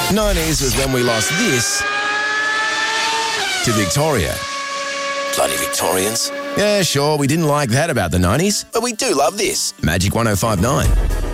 90s was when we lost this to Victoria. Bloody Victorians. Yeah, sure, we didn't like that about the 90s, but we do love this. Magic 105.9.